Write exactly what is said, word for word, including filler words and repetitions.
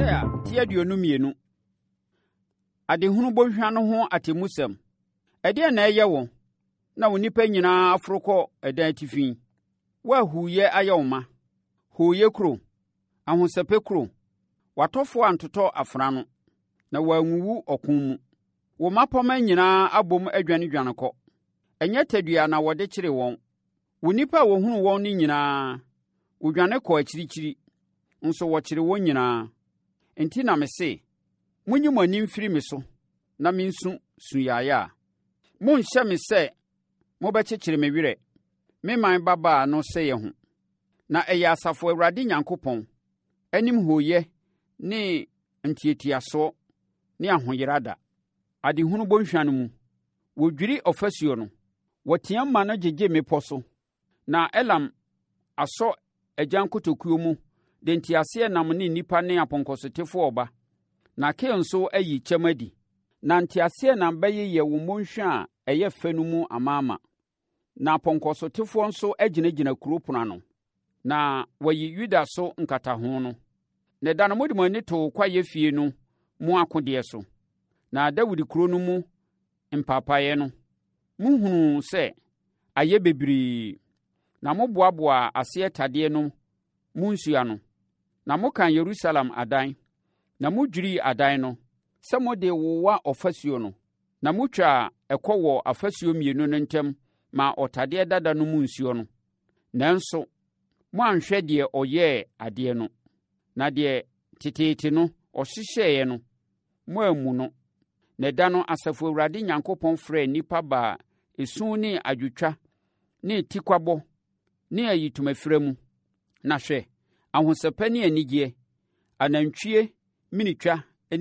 Isaiah ti aduonu mmienu. Adehunu bɔhwa no ho atemusɛm. Ɛdeɛ na ɛyɛ wo, na wo nipa nyinaa aforo kɔ ɛdan atifi. Woahuuyɛ ayɛ wo ma. Hooyɛ kuro, ahosɛpɛ kuro. Watɔfoɔ antotɔ afra no, na wanwuwu ɔko mu. Wo mmapɔmma nyinaa abom adwanedwane kɔ. Ɛnyɛ tadua na wɔde kyere wɔn. Wo nipa a wɔhunu wɔn no nyinaa, wodwane kɔ akyirikyiri, nso wɔkyere wɔn nyinaa. Enti na me se, munyi mo ani mfiri me so, na mensu suyaeɛ a. Monhyɛ me sɛ mobɛkyekyere me werɛ, me man babaa no sɛeɛ ho. Na ɛyɛ Asafo Awurade Nyankopɔn, anim hooyɛ ne ntiatiasoɔ ne ahoyerada. Adehunu bɔnhwa no mu, wɔdwiri ɔfasuo no, wɔteam ma no gyegye mmepɔ so. Na Elam asɔ agyan kotokuo mu de nteaseɛnam ne nnipa ne apɔnkɔsotefoɔ ɔba. Na Kir nso ayi kyɛm adi. Na nteaseɛnam bɛyeyɛ wo mmɔnhwa a ɛyɛ fɛ no mu amaama. Na apɔnkɔsotefoɔ nso agyinagyina kuro pono ano. Na wɔyi Yuda so nkataho no. Na da no mode mo ani too kwaeɛ fie no mu akodeɛ so. Na Dawid kuro no mu mpaapaeɛ no, mohunuu sɛ ayɛ bebree. Na moboaboa aseɛ tadeɛ no mu nsua no. Na mokan Yerusalem adan. Na modwirii adan no, sɛ mode wowa ɔfasuo no. Na motwa ɛkɔ wɔ afasuo mmienu no ntam ma ɔtadeɛ dada no mu nsuo no. Nanso, moanhwɛ deɛ ɔyɛɛ adeɛ no. Na deɛ teteete no ɔhyehyɛeɛ no, moammu no. Na da no Asafo Awurade Nyankopɔn frɛɛ nnipa baa esu ne adwotwa ne tikwabɔ ne ayitomafira mu. Na hwɛ, ahosɛpɛ ne anigyeɛ, anantwie, minitwa